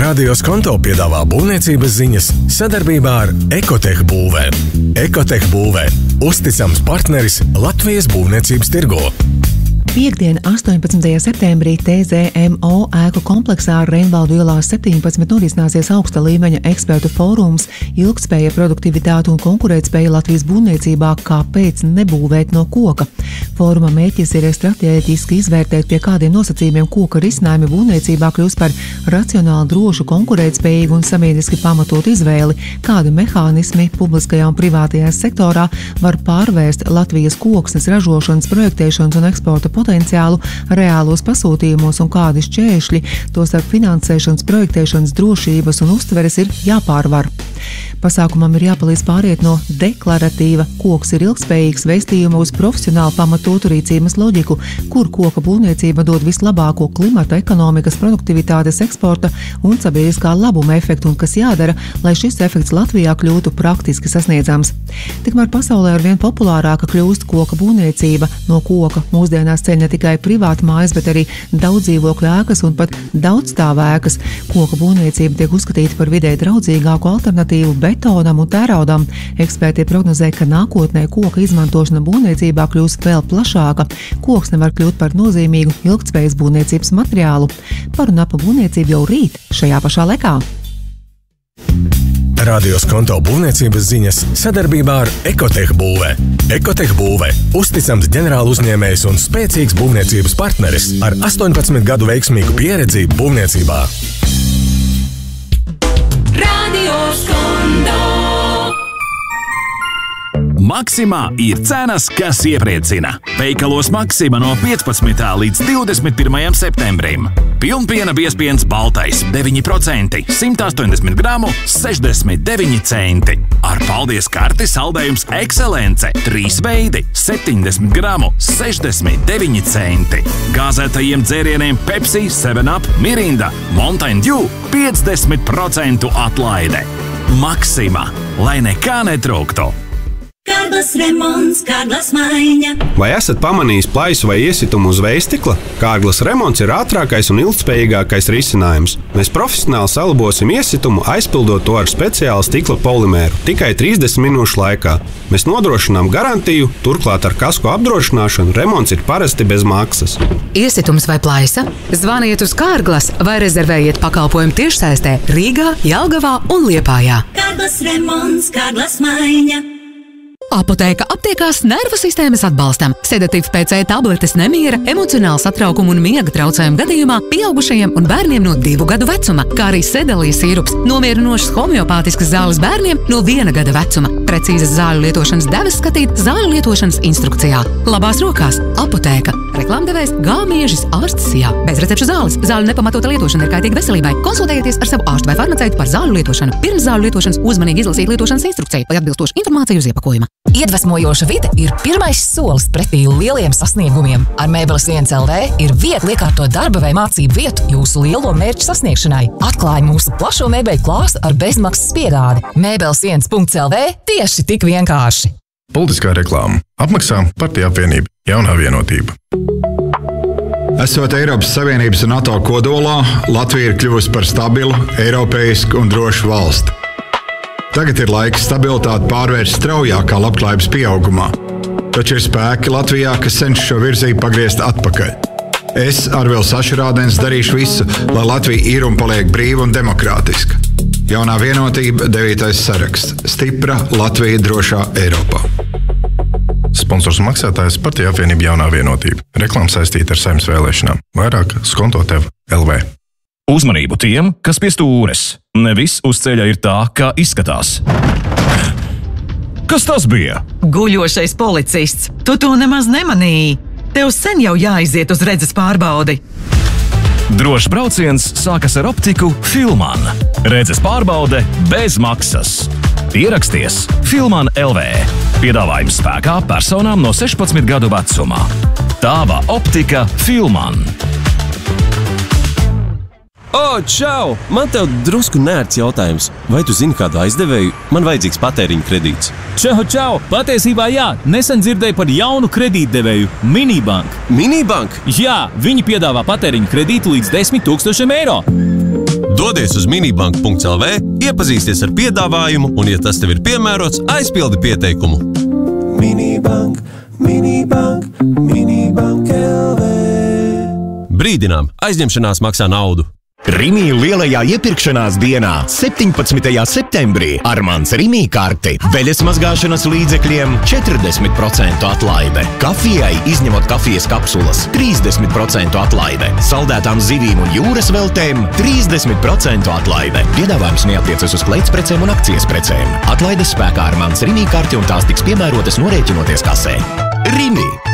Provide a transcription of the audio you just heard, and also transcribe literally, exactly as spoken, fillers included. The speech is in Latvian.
Radio Skonto piedāvā būvniecības ziņas sadarbībā ar Ekotech būvē. Ekotech būvē – uzticams partneris Latvijas būvniecības tirgū. Piektdien, astoņpadsmitajā septembrī T Z M O ēku kompleksā Reinvaldu ielā septiņpadsmit norisināsies augsta līmeņa ekspertu fórums Ilgtspēja, produktivitāte un konkurētspēja Latvijas būvniecībā, kāpēc nebūvēt no koka. Fóruma mērķis ir stratēģiski izvērtēt, pie kādiem nosacījumiem koka risinājumi būvniecībā kļūst par racionāli, drošu, konkurētspējīgu un sabiedriski pamatotu izvēli, kādi mehānismi publiskajā un privātajā sektorā var pārvērst Latvijas koksnes ražošanas, projektēšanas un eksporta potenciālu reālos pasūtījumos un kādi šķēršļi, tostarp finansēšanas, projektēšanas, drošības un uztveres ir jāpārvar. Pasākumam ir jāpalīdz pāriet no deklaratīva koks ir ilgspējīgs vēstījuma uz profesionāli pamatotu rīcības loģiku, kur koka būvniecība dod vislabāko klimata, ekonomikas, produktivitātes, eksporta un sabiedriskā labuma efektu un kas jādara, lai šis efekts Latvijā kļūtu praktiski sasniedzams. Tikmēr pasaulē arvien populārāka kļūst koka būvniecība. No koka mūsdienās ceļ ne tikai privāta mājas, bet arī daudz dzīvokļu ēkas un pat daudzstāvu ēkas. Koka būvniecība tiek uzskatīta par vidē draudzīgāku alternatīvu betonam un tēraudam. Eksperti prognozē, ka nākotnē koka izmantošana būvniecībā kļūs vēl plašāka. Koks nevar kļūt par nozīmīgu ilgtspējas būvniecības materiālu. Par un ap būvniecību jau rīt šajā pašā laikā. Radio Skonto būvniecības ziņas sadarbībā ar Ekotech būvē. Ekotech būvē – uzticams ģenerāla uzņēmējs un spēcīgs būvniecības partneris ar astoņpadsmit gadu veiksmīgu pieredzi būvniecībā. Radio Skonto. Maksimā ir cenas, kas iepriecina. Veikalos Maksima no piecpadsmitā līdz divdesmit pirmajam septembrim. Pilnpiena biezpiens baltais deviņi procenti, simt astoņdesmit gramu, sešdesmit deviņi centi. Ar paldies karti saldējums Ekscelence, trīs veidi, septiņdesmit gramu, sešdesmit deviņi centi. Gāzētajiem dzērieniem Pepsi, seven up, Mirinda, Mountain Dew, piecdesmit procentu atlaide. Maksima, lai nekā netrūktu. Kārglas remonts, Kārglas maiņa. Vai esat pamanījis plaisu vai iesitumu uz vējstikla? Kārglas remonts ir ātrākais un ilgtspējīgākais risinājums. Mēs profesionāli salabosim iesitumu, aizpildot to ar speciālu stikla polimēru tikai trīsdesmit minūšu laikā. Mēs nodrošinām garantiju, turklāt ar kasko apdrošināšanu remonts ir parasti bez maksas. Iesitums vai plaisa? Zvaniet uz Kārglas vai rezervējiet pakalpojumu tiešsaistē Rīgā, Jelgavā un Liepājā. Kārglas remonts, Kārglas maiņa. Apotēka aptiekās nervu sistēmas atbalstam. Sedatīvu P C tabletes nemiera, emocionāla satraukuma un miega traucējumu gadījumā pieaugušajiem un bērniem no divu gadu vecuma, kā arī sedalija sīrups, nomierinošas homeopātiskas zāles bērniem no viena gada vecuma. Precīzas zāļu lietošanas devas skatīt zāļu lietošanas instrukcijā. Labās rokās – Apotēka. Reklāmdevējs Gāmiežis ārsts Sijā. Bez recepšu zāles. Zāļu nepamatota lietošana ir kaitīga veselībai. Konsultējieties ar savu ārstu vai farmaceitu par zāļu lietošanu. Pirms zāļu lietošanas uzmanīgi izlasīt lietošanas instrukciju, lai atbilstoši informāciju uz iepakojuma. Iedvesmojoša vide ir pirmais solis pretī lieliem sasniegumiem. Ar Mēbeles viens L V ir viegli iekārtot darba vai mācību vietu jūsu lielo mērķu sasniegšanai. Atklāj mūsu plašo mēbeļu klāstu ar bezmaksas piegādi. Mēbeles viens L V tieši tik vienkārši. Politiskā reklāma. Apmaksā Partija apvienība. Jaunā vienotība. Esot Eiropas Savienības un NATO kodolā, Latvija ir kļuvusi par stabilu, eiropeisku un drošu valsti. Tagad ir laiks stabilitāti pārvērst straujākā labklājības pieaugumā. Taču ir spēki Latvijā, kas cenšas šo virzību pagriezt atpakaļ. Es, Arvils Ašerādens, darīšu visu, lai Latvija ir un paliek brīva un demokrātiska. Jaunā vienotība, devītais saraksts. Stipra Latvija drošā Eiropā. Sponsors un maksātājs Partija apvienība Jaunā vienotība. Reklāma saistīta ar Saeimas vēlēšanām. Vairāk Skonto tev L V. Uzmanību tiem, kas pie stūres. Ne viss uz ceļa ir tā, kā izskatās. Kas tas bija? Guļošais policists. Tu to nemaz nemanīji. Tev sen jau jāiziet uz redzes pārbaudi. Drošs brauciens sākas ar optiku Filman. Redzes pārbaude bez maksas. Pieraksties Filman L V. Piedāvājums spēkā personām no sešpadsmit gadu vecumā. Tava optika Filman. O, čau! Man tev drusku nērts jautājums. Vai tu zini kādu aizdevēju? Man vajadzīgs patēriņa kredīts. Čau, čau! Patiesībā jā, nesen dzirdēju par jaunu kredītdevēju – Minibank. Minibank? Jā, viņi piedāvā patēriņa kredītu līdz desmit tūkstošiem eiro. Dodies uz minibank punkts el vē, iepazīsties ar piedāvājumu un, ja tas tev ir piemērots, aizpildi pieteikumu. Minibank, minibank, minibank el vē. Brīdinām, aizņemšanās maksā naudu. Rimī lielajā iepirkšanās dienā, septiņpadsmitajā septembrī, ar mans Rimī karti, veļas mazgāšanas līdzekļiem četrdesmit procentu atlaide, kafijai, izņemot kafijas kapsulas, trīsdesmit procentu atlaide, saldētām zivīm un jūras veltēm, trīsdesmit procentu atlaide. Piedāvājums neatiecas uz kleitsprecēm un akcijas precēm. Atlaides spēkā ar mans Rimī karti un tās tiks piemērotas norēķinoties kasē. Rimī!